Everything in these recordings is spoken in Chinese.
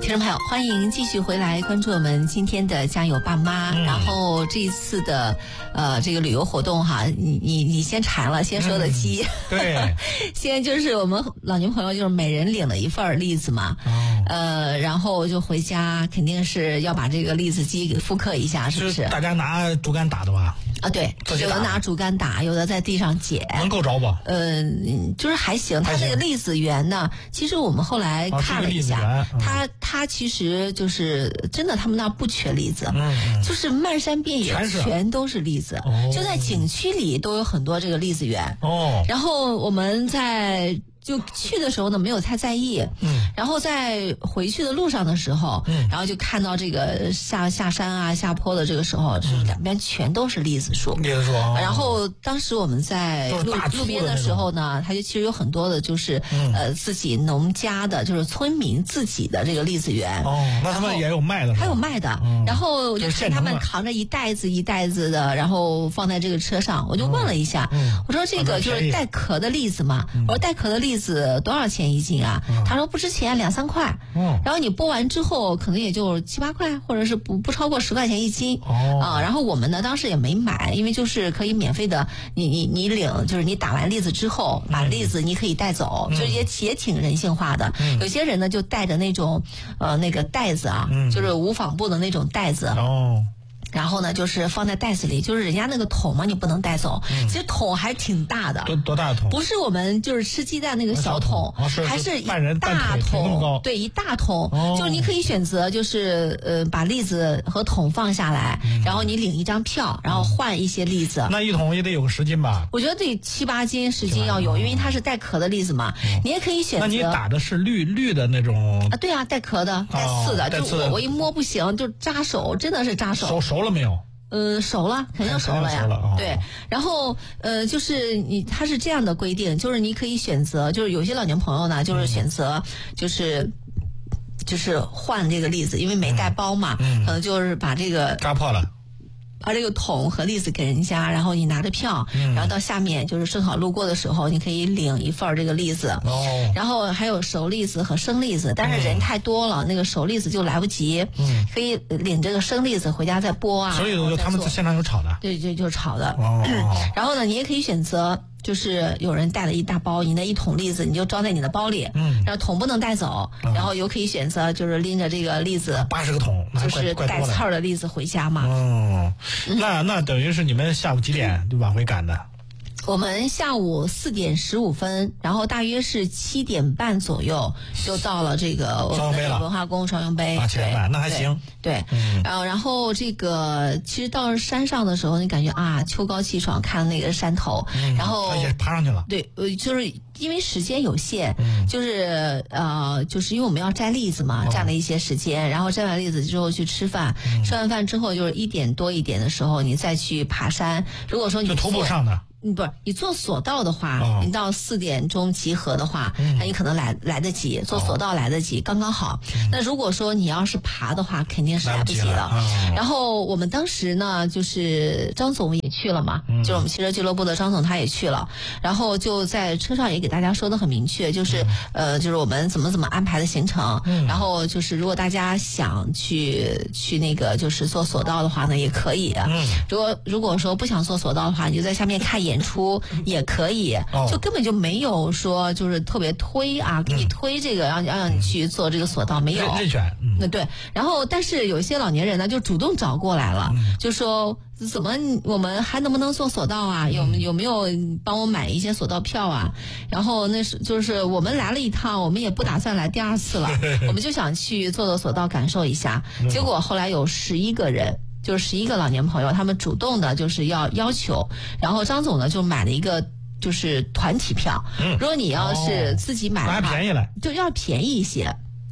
听众朋友，欢迎继续回来关注我们今天的家有爸妈。然后这一次的这个旅游活动哈，你先馋了，先说的鸡。 对， 现在就是我们老年朋友就是每人领了一份栗子嘛。然后就回家肯定是要把这个栗子鸡给复刻一下，是不是？ 大家拿竹竿打的吧？ 啊，对，有的拿竹竿打，有的在地上捡。 能够着不？ 就是还行。它那个栗子园呢，其实我们后来看了一下，它其实就是真的，他们那不缺栗子，就是漫山遍野全都是栗子，就在景区里都有很多这个栗子园。然后我们就去的时候呢，没有太在意。然后在回去的路上的时候，然后就看到这个下山啊、下坡的这个时候，就是两边全都是栗子树。然后当时我们在路边的时候呢，它就其实有很多的就是自己农家的，就是村民自己的这个栗子园。 那他们也有卖的。 还有卖的。然后我就看他们扛着一袋子一袋子的，然后放在这个车上，我就问了一下，我说这个就是带壳的栗子嘛？我说带壳的栗子多少钱一斤啊？他说不值钱，2-3块。然后你剥完之后可能也就7-8块，或者是不超过10块钱一斤。然后我们呢当时也没买，因为就是可以免费的，你领，就是你打完栗子之后，把栗子你可以带走，就是也挺人性化的。有些人呢就带着那种那个袋子啊，就是无纺布的那种袋子。然后呢，就是放在袋子里，就是人家那个桶嘛，你不能带走。其实桶还挺大的， 多大的桶？ 不是我们就是吃鸡蛋那个小桶，还是一大桶。对，一大桶。就是你可以选择，就是把栗子和桶放下来，然后你领一张票，然后换一些栗子。 那一桶也得有个10斤吧？ 我觉得得7-8斤、10斤要有，因为它是带壳的栗子嘛。你也可以选择。 那你打的是绿的那种啊？对啊，带壳的，带刺的。就我一摸不行，就扎手，真的是扎手。 熟了没有？ 熟了，肯定熟了呀。对，然后就是它是这样的规定，就是你可以选择，就是有些老年朋友呢，就是选择就是换这个栗子，因为没带包嘛，可能就是把这个扎破了。 把这个桶和栗子给人家，然后你拿着票，然后到下面就是正好路过的时候，你可以领一份这个栗子。然后还有熟栗子和生栗子，但是人太多了，那个熟栗子就来不及。可以领这个生栗子回家再剥啊。 所以他们在现场有炒的。 对，就是炒的。然后呢，你也可以选择。就是有人带了一大包，你那一桶栗子你就装在你的包里，然后桶不能带走，然后又可以选择就是拎着这个栗子 80个桶， 就是带刺儿的栗子回家嘛。 那等于是你们下午几点就往回赶的？ 我们下午4点15分，然后大约是7点半左右就到了这个文化宫双阳碑。 7点半，那还行。 对，然后这个其实到山上的时候，你感觉啊，秋高气爽，看那个山头，然后也爬上去了。 对，就是因为时间有限，就是因为我们要摘栗子嘛，占了一些时间，然后摘完栗子之后去吃饭，吃完饭之后就是1点多1点的时候，你再去爬山。如果说你就徒步上的。 不是你坐索道的话，你到4点钟集合的话，那你可能来得及，坐索道来得及，刚刚好。那如果说你要是爬的话，肯定是来不及了。然后我们当时呢，就是张总也去了嘛，就是我们汽车俱乐部的张总他也去了，然后就在车上也给大家说的很明确，就是就是我们怎么安排的行程，然后就是如果大家想去那个就是坐索道的话呢，也可以。如果说不想坐索道的话，你就在下面看演出也可以，就根本就没有说就是特别推啊，给你推这个让你去做这个索道，没有任选。 对，然后但是有一些老年人呢就主动找过来了，就说怎么我们还能不能做索道啊？有没有帮我买一些索道票啊？然后那是就是我们来了一趟，我们也不打算来第2次了，我们就想去做索道感受一下。结果后来有11个人。就是11个老年朋友，他们主动的就是要求，然后张总呢就买了一个就是团体票。如果你要是自己买的话， 还便宜了， 就要便宜一些。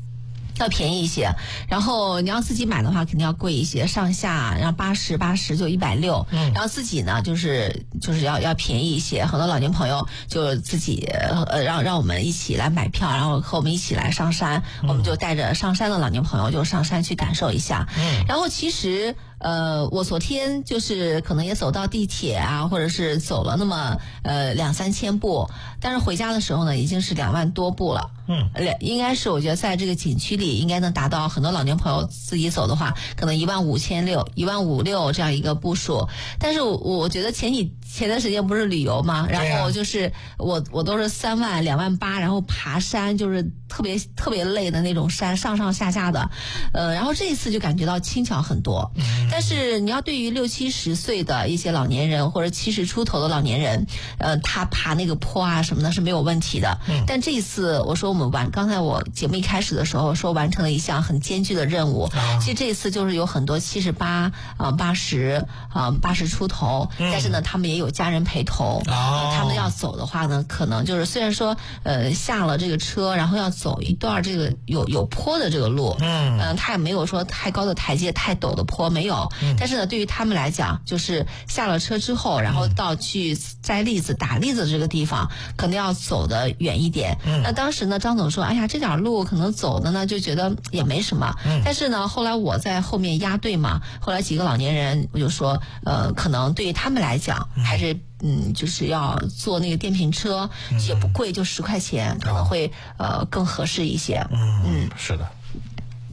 然后你要自己买的话肯定要贵一些，上下然后80就160。然后自己呢就是要便宜一些，很多老年朋友就自己让我们一起来买票，然后和我们一起来上山。我们就带着上山的老年朋友就上山去感受一下。然后其实我昨天就是可能也走到地铁啊，或者是走了那么2-3千步，但是回家的时候呢，已经是2万多步了。应该是我觉得在这个景区里应该能达到很多老年朋友自己走的话，可能15600、15600这样一个步数。但是我觉得前段时间不是旅游嘛，然后就是我都是3万、2万8，然后爬山就是特别累的那种山，上上下下的，然后这一次就感觉到轻巧很多。但是你要对于60、70岁的一些老年人或者70出头的老年人，他爬那个坡啊什么的是没有问题的。但这一次我说刚才我节目一开始的时候说完成了一项很艰巨的任务，其实这一次就是有很多78、80、80出头，但是呢他们也有家人陪同，他们要走的话呢，可能就是虽然说下了这个车，然后要走一段这个有坡的这个路，他也没有说太高的台阶、太陡的坡没有，但是呢对于他们来讲，就是下了车之后，然后到去摘栗子、打栗子这个地方，可能要走得远一点。那当时呢张总说，哎呀这点路可能走的呢就觉得也没什么，但是呢后来我在后面压队嘛，后来几个老年人我就说可能对于他们来讲还是就是要坐那个电瓶车，也不贵，就10块钱，可能会更合适一些。 是的。